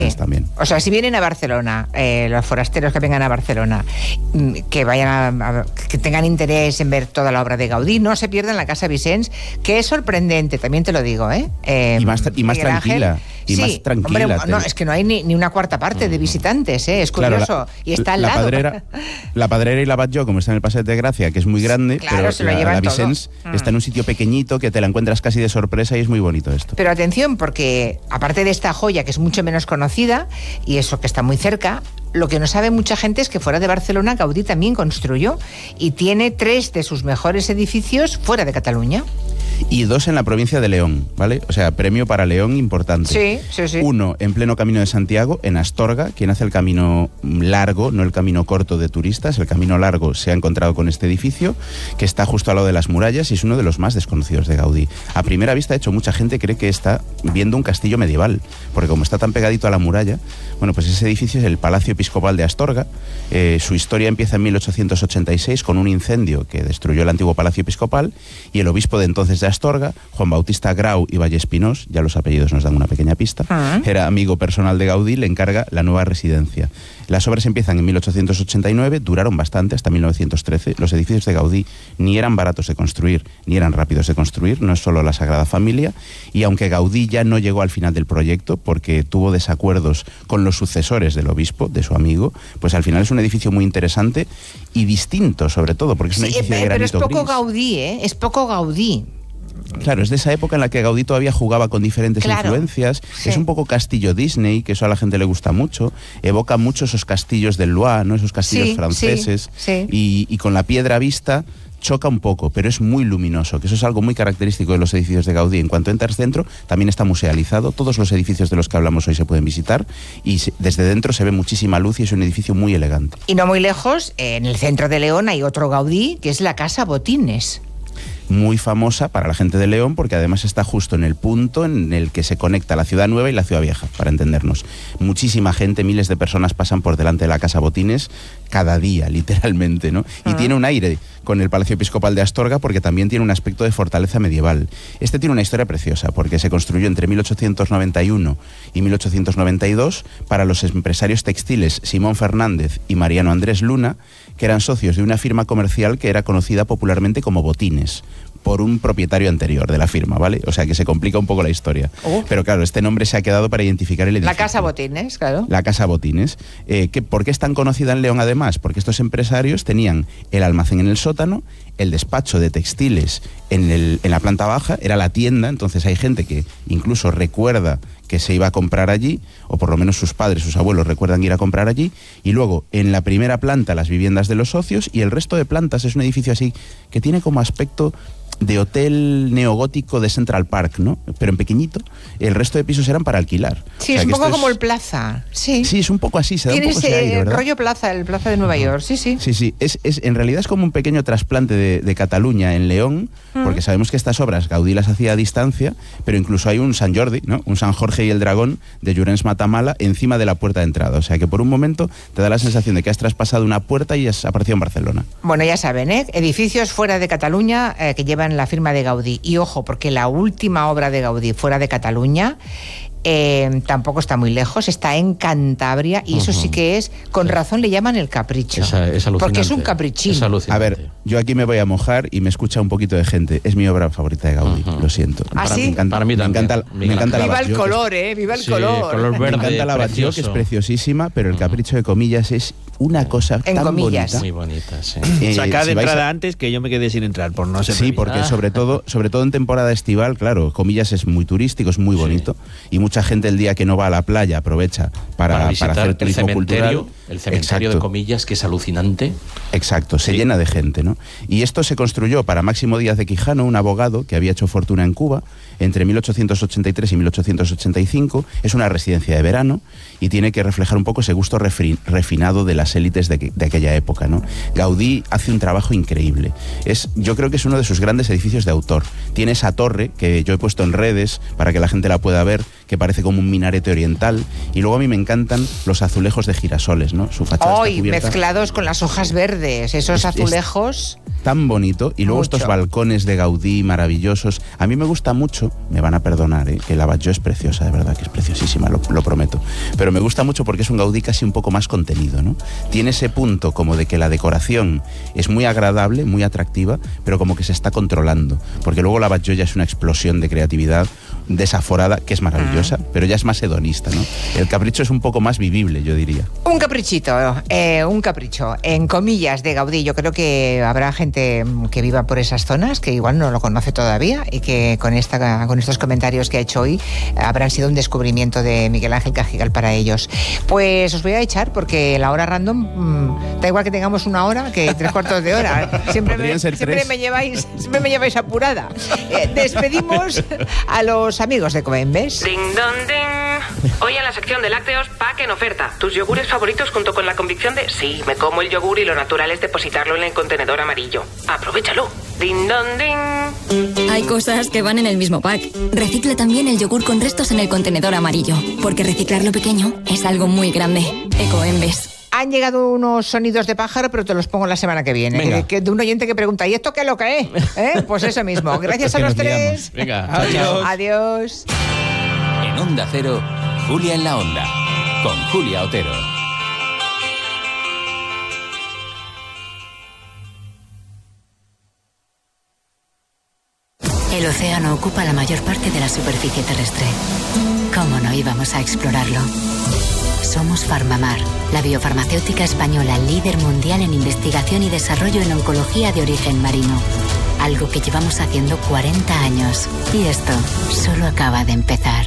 también. O sea, si vienen a Barcelona, los forasteros que vengan a Barcelona, que vayan que tengan interés en ver toda la obra de Gaudí, no se pierdan la Casa Vicens, que es sorprendente, también te lo digo, y más tranquila. Sí, más tranquila. Hombre, no, es que no hay ni una cuarta parte de visitantes, es curioso. Claro, y está al lado. La Padrera y la Batlló, como está en el Paseo de Gracia, que es muy grande, claro, pero la Vicens está en un sitio pequeñito que te la encuentras casi de sorpresa y es muy bonito esto. Pero atención, porque aparte de esta joya que es mucho menos conocida y eso que está muy cerca, lo que no sabe mucha gente es que fuera de Barcelona Gaudí también construyó y tiene 3 de sus mejores edificios fuera de Cataluña. Y 2 en la provincia de León, ¿vale? O sea, premio para León importante. Sí. 1 en pleno Camino de Santiago, en Astorga. Quien hace el camino largo, no el camino corto de turistas, el camino largo se ha encontrado con este edificio, que está justo al lado de las murallas y es uno de los más desconocidos de Gaudí. A primera vista, de hecho, mucha gente cree que está viendo un castillo medieval, porque como está tan pegadito a la muralla, bueno, pues ese edificio es el Palacio Episcopal de Astorga. Su historia empieza en 1886 con un incendio que destruyó el antiguo Palacio Episcopal y el obispo de entonces de Astorga, Juan Bautista Grau y Vallespinós, ya los apellidos nos dan una pequeña pista, era amigo personal de Gaudí, le encarga la nueva residencia. Las obras empiezan en 1889, duraron bastante, hasta 1913. Los edificios de Gaudí ni eran baratos de construir, ni eran rápidos de construir, no es solo la Sagrada Familia, y aunque Gaudí ya no llegó al final del proyecto, porque tuvo desacuerdos con los sucesores del obispo, de su amigo, pues al final es un edificio muy interesante y distinto, sobre todo, porque es un edificio de granito pero es poco gris. Gaudí, es poco Gaudí. Claro, es de esa época en la que Gaudí todavía jugaba con diferentes influencias. Sí. Es un poco castillo Disney, que eso a la gente le gusta mucho. Evoca mucho esos castillos del Loire, ¿no? Esos castillos franceses. Sí. Y con la piedra vista choca un poco, pero es muy luminoso, que eso es algo muy característico de los edificios de Gaudí. En cuanto entras dentro, también está musealizado. Todos los edificios de los que hablamos hoy se pueden visitar y desde dentro se ve muchísima luz y es un edificio muy elegante. Y no muy lejos, en el centro de León hay otro Gaudí, que es la Casa Botines. Muy famosa para la gente de León porque además está justo en el punto en el que se conecta la ciudad nueva y la ciudad vieja, para entendernos. Muchísima gente, miles de personas pasan por delante de la Casa Botines cada día, literalmente, ¿no? Y tiene un aire con el Palacio Episcopal de Astorga porque también tiene un aspecto de fortaleza medieval. Este tiene una historia preciosa porque se construyó entre 1891 y 1892 para los empresarios textiles Simón Fernández y Mariano Andrés Luna, que eran socios de una firma comercial que era conocida popularmente como Botines, por un propietario anterior de la firma, ¿vale? O sea que se complica un poco la historia. Pero claro, este nombre se ha quedado para identificar el edificio. La Casa Botines, claro. La Casa Botines. ¿Por qué es tan conocida en León además? Porque estos empresarios tenían el almacén en el sótano, el despacho de textiles en la planta baja, era la tienda, entonces hay gente que incluso recuerda que se iba a comprar allí, o por lo menos sus padres, sus abuelos recuerdan ir a comprar allí, y luego en la primera planta las viviendas de los socios y el resto de plantas es un edificio así que tiene como aspecto de hotel neogótico de Central Park, ¿no? Pero en pequeñito. El resto de pisos eran para alquilar. Sí, o sea, es un poco como el Plaza. Sí, es un poco así, se da un poco ese aire, ¿verdad? Rollo Plaza, el Plaza de Nueva York, sí. Sí, en realidad es como un pequeño trasplante de Cataluña en León, porque sabemos que estas obras Gaudí las hacía a distancia, pero incluso hay un Sant Jordi, ¿no? Un San Jorge y el Dragón de Llorens Matamala encima de la puerta de entrada. O sea que por un momento te da la sensación de que has traspasado una puerta y has aparecido en Barcelona. Bueno, ya saben, edificios fuera de Cataluña que llevan la firma de Gaudí. Y ojo, porque la última obra de Gaudí fuera de Cataluña tampoco está muy lejos, está en Cantabria y eso sí que es, con razón le llaman el capricho. Es alucinante. Porque es un caprichín. Es alucinante. A ver, yo aquí me voy a mojar y me escucha un poquito de gente. Es mi obra favorita de Gaudí, lo siento. ¿Ah, sí? Para mí también. Me encanta la Viva el Batlló, color, viva el color. Verde, me encanta la Batlló, que es preciosísima, pero el capricho de comillas es una cosa en tan comillas. bonita. Muy bonita, sí. Sacad de entrada antes que yo me quedé sin entrar por no ser Sí, porque sobre todo en temporada estival, claro, comillas es muy turístico, es muy bonito y mucha gente el día que no va a la playa aprovecha para hacer turismo cultural. El cementerio de comillas, que es alucinante. Exacto, se llena de gente, ¿no? Y esto se construyó para Máximo Díaz de Quijano, un abogado que había hecho fortuna en Cuba entre 1883 y 1885. Es una residencia de verano y tiene que reflejar un poco ese gusto refinado de las élites de aquella época, ¿no? Gaudí hace un trabajo increíble. Yo creo que es uno de sus grandes edificios de autor. Tiene esa torre que yo he puesto en redes para que la gente la pueda ver, que parece como un minarete oriental. Y luego a mí me encantan los azulejos de girasoles, ¿no? ¿no? Su fachada está cubierta. Mezclados con las hojas verdes, esos azulejos. Tan bonito. Y luego estos balcones de Gaudí maravillosos. A mí me gusta mucho, me van a perdonar, que la Batlló es preciosa, de verdad que es preciosísima, lo prometo. Pero me gusta mucho porque es un Gaudí casi un poco más contenido, ¿no? Tiene ese punto como de que la decoración es muy agradable, muy atractiva, pero como que se está controlando. Porque luego la Batlló ya es una explosión de creatividad desaforada, que es maravillosa, pero ya es más hedonista, ¿no? El capricho es un poco más vivible, yo diría. Un caprichito, un capricho, en comillas, de Gaudí. Yo creo que habrá gente que viva por esas zonas que igual no lo conoce todavía y que con estos comentarios que ha hecho hoy habrán sido un descubrimiento de Miguel Ángel Cajigal para ellos. Pues os voy a echar porque la hora random, da igual que tengamos una hora que 3/4 de hora. Siempre me lleváis apurada. Despedimos a los amigos de Coembes. Ding dong ding. Hoy en la sección de lácteos, pack en oferta. Tus yogures favoritos junto con la convicción de sí, me como el yogur y lo natural es depositarlo en el contenedor amarillo. Aprovéchalo. Ding dong ding. Hay cosas que van en el mismo pack. Recicle también el yogur con restos en el contenedor amarillo, porque reciclar lo pequeño es algo muy grande. Ecoembes. Han llegado unos sonidos de pájaro, pero te los pongo la semana que viene. De un oyente que pregunta, ¿y esto qué es lo que es? Pues eso mismo. Gracias a los tres. Venga, adiós. Adiós. En Onda Cero, Julia en la Onda, con Julia Otero. El océano ocupa la mayor parte de la superficie terrestre. ¿Cómo no íbamos a explorarlo? Somos Farmamar, la biofarmacéutica española líder mundial en investigación y desarrollo en oncología de origen marino. Algo que llevamos haciendo 40 años. Y esto solo acaba de empezar.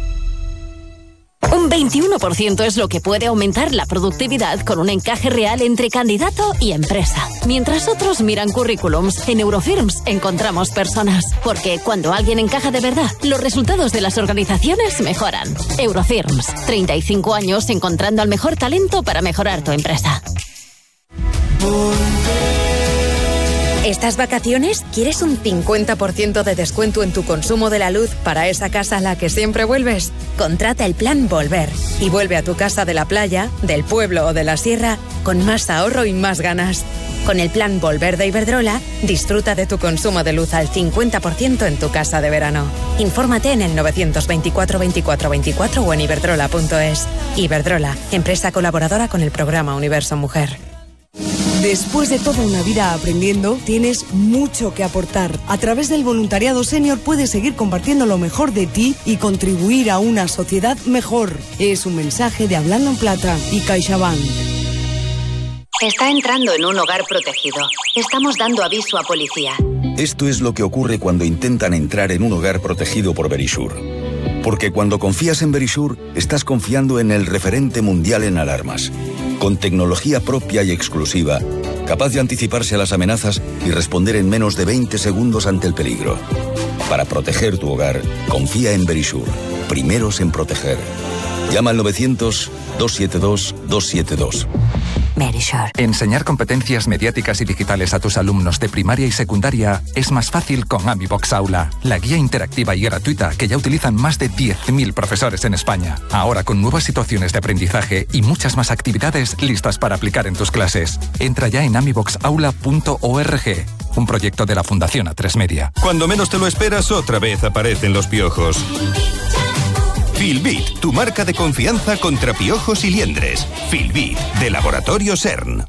Un 21% es lo que puede aumentar la productividad con un encaje real entre candidato y empresa. Mientras otros miran currículums, en Eurofirms encontramos personas. Porque cuando alguien encaja de verdad, los resultados de las organizaciones mejoran. Eurofirms, 35 años encontrando al mejor talento para mejorar tu empresa. ¿Estas vacaciones quieres un 50% de descuento en tu consumo de la luz para esa casa a la que siempre vuelves? Contrata el plan Volver y vuelve a tu casa de la playa, del pueblo o de la sierra con más ahorro y más ganas. Con el plan Volver de Iberdrola, disfruta de tu consumo de luz al 50% en tu casa de verano. Infórmate en el 924 24 24 o en iberdrola.es. Iberdrola, empresa colaboradora con el programa Universo Mujer. Después de toda una vida aprendiendo, tienes mucho que aportar. A través del voluntariado senior puedes seguir compartiendo lo mejor de ti y contribuir a una sociedad mejor. Es un mensaje de Hablando en Plata y CaixaBank. Está entrando en un hogar protegido. Estamos dando aviso a policía. Esto es lo que ocurre cuando intentan entrar en un hogar protegido por Verisure. Porque cuando confías en Verisure, estás confiando en el referente mundial en alarmas. Con tecnología propia y exclusiva, capaz de anticiparse a las amenazas y responder en menos de 20 segundos ante el peligro. Para proteger tu hogar, confía en Verisure. Primeros en proteger. Llama al 900-272-272. Verisure. Enseñar competencias mediáticas y digitales a tus alumnos de primaria y secundaria es más fácil con AmiBox Aula, la guía interactiva y gratuita que ya utilizan más de 10.000 profesores en España. Ahora con nuevas situaciones de aprendizaje y muchas más actividades listas para aplicar en tus clases. Entra ya en amiboxaula.org, un proyecto de la Fundación A3 Media. Cuando menos te lo esperas, otra vez aparecen los piojos. Filbit, tu marca de confianza contra piojos y liendres. Filbit, de Laboratorio CERN.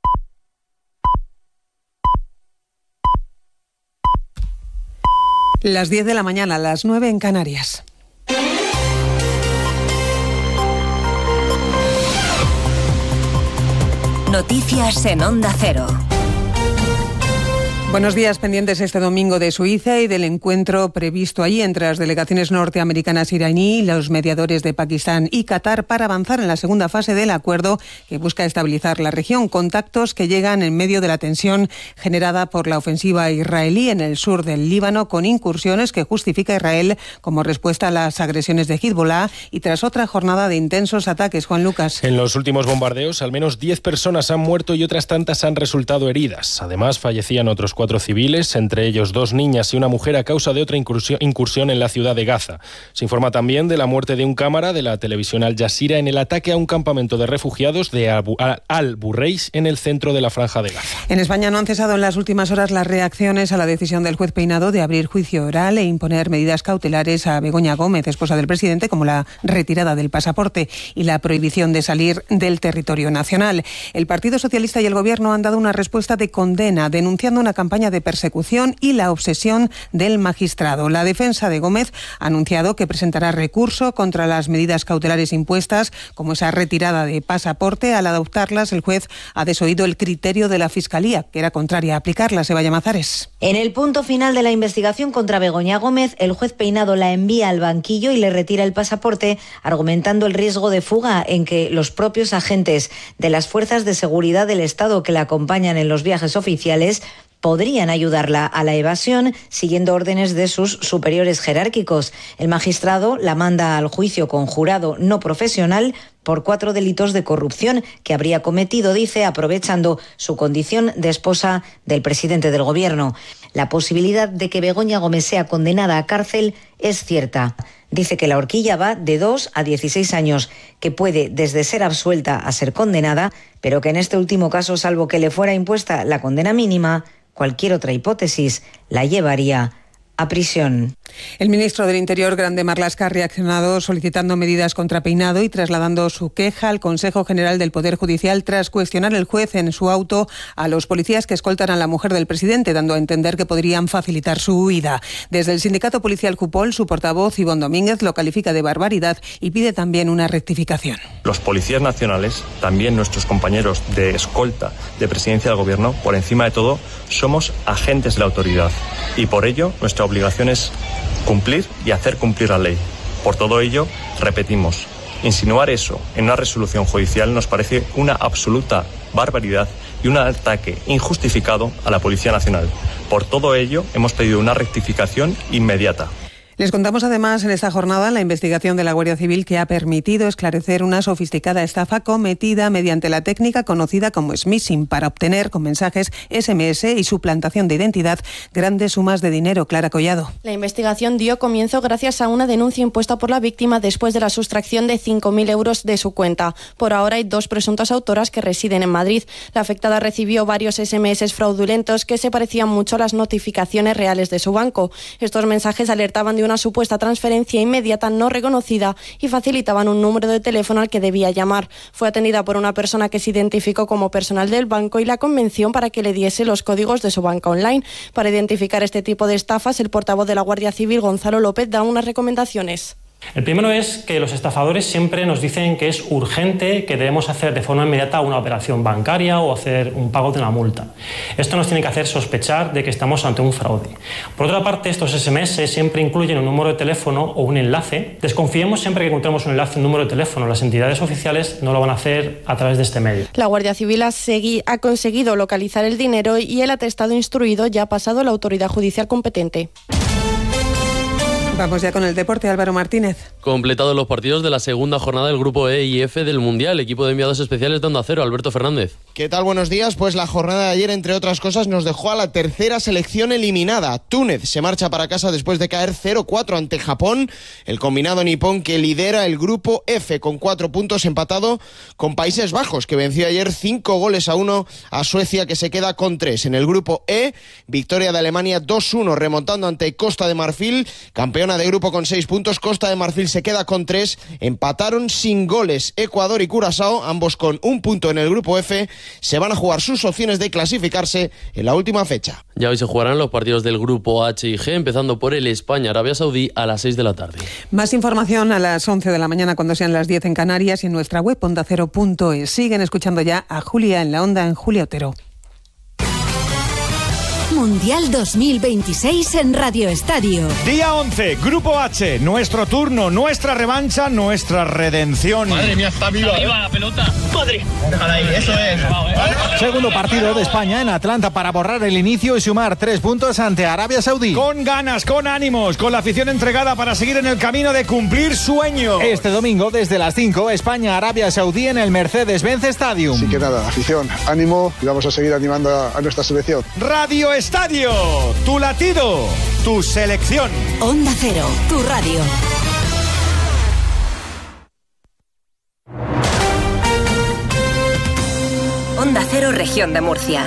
Las 10 de la mañana, las 9 en Canarias. Noticias en Onda Cero. Buenos días, pendientes este domingo de Suiza y del encuentro previsto allí entre las delegaciones norteamericanas iraní y los mediadores de Pakistán y Qatar para avanzar en la segunda fase del acuerdo que busca estabilizar la región. Contactos que llegan en medio de la tensión generada por la ofensiva israelí en el sur del Líbano, con incursiones que justifica Israel como respuesta a las agresiones de Hezbollah y tras otra jornada de intensos ataques. Juan Lucas. En los últimos bombardeos, al menos 10 personas han muerto y otras tantas han resultado heridas. Además, fallecían otros 4 civiles, entre ellos 2 niñas y una mujer, a causa de otra incursión en la ciudad de Gaza. Se informa también de la muerte de un cámara de la televisión Al Jazeera en el ataque a un campamento de refugiados de Al-Burreis en el centro de la Franja de Gaza. En España no han cesado en las últimas horas las reacciones a la decisión del juez Peinado de abrir juicio oral e imponer medidas cautelares a Begoña Gómez, esposa del presidente, como la retirada del pasaporte y la prohibición de salir del territorio nacional. El Partido Socialista y el Gobierno han dado una respuesta de condena, denunciando una campaña de persecución y la obsesión del magistrado. La defensa de Gómez ha anunciado que presentará recurso contra las medidas cautelares impuestas, como esa retirada de pasaporte. Al adoptarlas, el juez ha desoído el criterio de la Fiscalía, que era contraria a aplicarlas. Eva Llamazares. En el punto final de la investigación contra Begoña Gómez, el juez Peinado la envía al banquillo y le retira el pasaporte, argumentando el riesgo de fuga en que los propios agentes de las fuerzas de seguridad del Estado que la acompañan en los viajes oficiales podrían ayudarla a la evasión siguiendo órdenes de sus superiores jerárquicos. El magistrado la manda al juicio con jurado no profesional por 4 delitos de corrupción que habría cometido, dice, aprovechando su condición de esposa del presidente del Gobierno. La posibilidad de que Begoña Gómez sea condenada a cárcel es cierta. Dice que la horquilla va de 2 a 16 años, que puede desde ser absuelta a ser condenada, pero que en este último caso, salvo que le fuera impuesta la condena mínima, cualquier otra hipótesis la llevaría a prisión. El ministro del Interior, Grande Marlaska, ha reaccionado solicitando medidas contra Peinado y trasladando su queja al Consejo General del Poder Judicial tras cuestionar el juez en su auto a los policías que escoltan a la mujer del presidente, dando a entender que podrían facilitar su huida. Desde el sindicato policial Jupol, su portavoz, Ivonne Domínguez, lo califica de barbaridad y pide también una rectificación. Los policías nacionales, también nuestros compañeros de escolta de presidencia del Gobierno, por encima de todo, somos agentes de la autoridad y por ello nuestra obligación es cumplir y hacer cumplir la ley. Por todo ello, repetimos, insinuar eso en una resolución judicial nos parece una absoluta barbaridad y un ataque injustificado a la Policía Nacional. Por todo ello, hemos pedido una rectificación inmediata. Les contamos además en esta jornada la investigación de la Guardia Civil que ha permitido esclarecer una sofisticada estafa cometida mediante la técnica conocida como smishing para obtener con mensajes SMS y suplantación de identidad grandes sumas de dinero. Clara Collado. La investigación dio comienzo gracias a una denuncia impuesta por la víctima después de la sustracción de 5.000 euros de su cuenta. Por ahora hay 2 presuntas autoras que residen en Madrid. La afectada recibió varios SMS fraudulentos que se parecían mucho a las notificaciones reales de su banco. Estos mensajes alertaban de una supuesta transferencia inmediata no reconocida y facilitaban un número de teléfono al que debía llamar. Fue atendida por una persona que se identificó como personal del banco y la convenció para que le diese los códigos de su banca online. Para identificar este tipo de estafas, el portavoz de la Guardia Civil, Gonzalo López, da unas recomendaciones. El primero es que los estafadores siempre nos dicen que es urgente, que debemos hacer de forma inmediata una operación bancaria o hacer un pago de una multa. Esto nos tiene que hacer sospechar de que estamos ante un fraude. Por otra parte, estos SMS siempre incluyen un número de teléfono o un enlace. Desconfiemos siempre que encontremos un enlace, un número de teléfono. Las entidades oficiales no lo van a hacer a través de este medio. La Guardia Civil ha conseguido localizar el dinero y el atestado instruido ya ha pasado a la autoridad judicial competente. Vamos ya con el deporte, Álvaro Martínez. Completados los partidos de la segunda jornada del grupo E y F del Mundial, equipo de enviados especiales de Onda Cero, Alberto Fernández. ¿Qué tal? Buenos días. Pues la jornada de ayer, entre otras cosas, nos dejó a la tercera selección eliminada. Túnez se marcha para casa después de caer 0-4 ante Japón. El combinado nipón que lidera el grupo F con 4 puntos, empatado con Países Bajos, que venció ayer 5-1 a Suecia, que se queda con 3. En el grupo E, victoria de Alemania 2-1, remontando ante Costa de Marfil, campeón de grupo con 6 puntos. Costa de Marfil se queda con 3. Empataron sin goles Ecuador y Curazao, ambos con 1 punto en el grupo F. Se van a jugar sus opciones de clasificarse en la última fecha. Ya hoy se jugarán los partidos del grupo H y G, empezando por el España-Arabia Saudí a las 6 de la tarde. Más información a las 11 de la mañana cuando sean las 10 en Canarias y en nuestra web ondacero.es. Siguen escuchando ya a Julia en la Onda en Julia Otero. Mundial 2026 en Radio Estadio. Día 11, Grupo H, nuestro turno, nuestra revancha, nuestra redención. Madre mía, está viva. Está viva la pelota. Madre. Déjala ahí, eso es. Segundo partido de España en Atlanta para borrar el inicio y sumar 3 puntos ante Arabia Saudí. Con ganas, con ánimos, con la afición entregada para seguir en el camino de cumplir sueños. Este domingo, desde las 5, España-Arabia Saudí en el Mercedes-Benz Stadium. Así que nada, afición, ánimo y vamos a seguir animando a nuestra selección. Radio Estadio estadio, tu latido, tu selección. Onda Cero, tu radio. Onda Cero, Región de Murcia.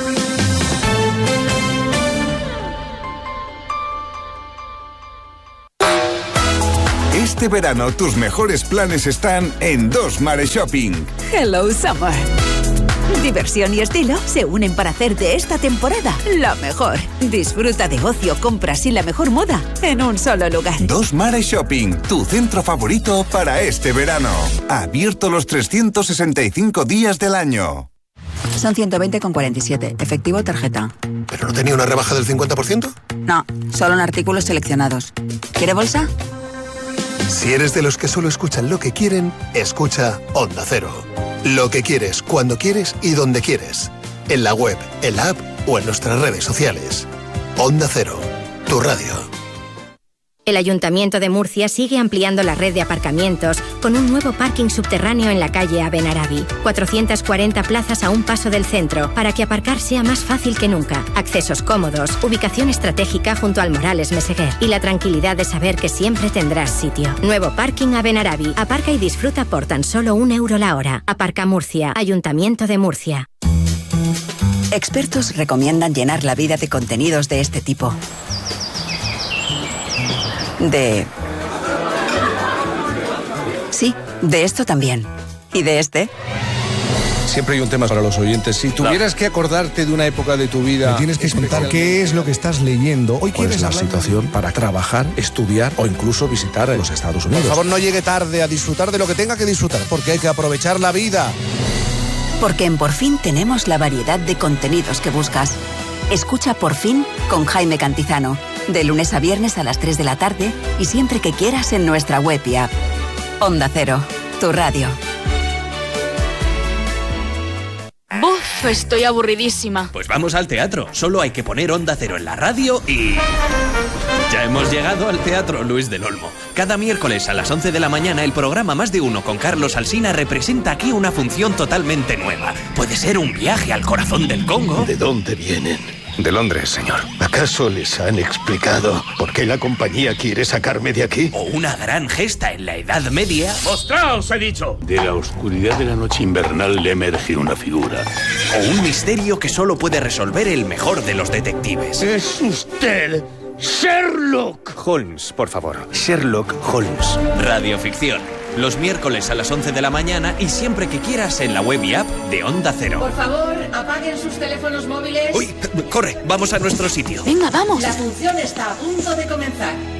Este verano tus mejores planes están en Dos Mares Shopping. Hello Summer. Diversión y estilo se unen para hacer de esta temporada la mejor. Disfruta de ocio, compras y la mejor moda en un solo lugar. Dos Mares Shopping, tu centro favorito para este verano. Abierto los 365 días del año. Son 120,47, efectivo o tarjeta. ¿Pero no tenía una rebaja del 50%? No, solo en artículos seleccionados. ¿Quiere bolsa? Si eres de los que solo escuchan lo que quieren, escucha Onda Cero. Lo que quieres, cuando quieres y donde quieres. En la web, en la app o en nuestras redes sociales. Onda Cero, tu radio. El Ayuntamiento de Murcia sigue ampliando la red de aparcamientos con un nuevo parking subterráneo en la calle Abenarabi. 440 plazas a un paso del centro para que aparcar sea más fácil que nunca. Accesos cómodos, ubicación estratégica junto al Morales Meseguer y la tranquilidad de saber que siempre tendrás sitio. Nuevo parking Abenarabi. Aparca y disfruta por tan solo €1 la hora. Aparca Murcia. Ayuntamiento de Murcia. Expertos recomiendan llenar la vida de contenidos de este tipo. Sí, de esto también. ¿Y de este? Siempre hay un tema para los oyentes. Si tuvieras que acordarte de una época de tu vida... Me tienes que contar qué es lo que estás leyendo. Hoy quieres la situación para trabajar, estudiar o incluso visitar los Estados Unidos. Por favor, no llegue tarde a disfrutar de lo que tenga que disfrutar, porque hay que aprovechar la vida. Porque en Por Fin tenemos la variedad de contenidos que buscas. Escucha Por Fin con Jaime Cantizano. De lunes a viernes a las 3 de la tarde y siempre que quieras en nuestra web y app. Onda Cero, tu radio. ¡Buf! Estoy aburridísima. Pues vamos al teatro. Solo hay que poner Onda Cero en la radio y... Ya hemos llegado al Teatro Luis del Olmo. Cada miércoles a las 11 de la mañana el programa Más de Uno con Carlos Alsina representa aquí una función totalmente nueva. Puede ser un viaje al corazón del Congo. ¿De dónde vienen? De Londres, señor. ¿Acaso les han explicado por qué la compañía quiere sacarme de aquí? O una gran gesta en la Edad Media. ¡Mostraos, he dicho! De la oscuridad de la noche invernal le emerge una figura. O un misterio que solo puede resolver el mejor de los detectives. ¡Es usted Sherlock Holmes, por favor. Sherlock Holmes. Radioficción. Los miércoles a las 11 de la mañana y siempre que quieras en la web y app de Onda Cero. Por favor, apaguen sus teléfonos móviles. ¡Uy! Corre, vamos a nuestro sitio. Venga, vamos. La función está a punto de comenzar.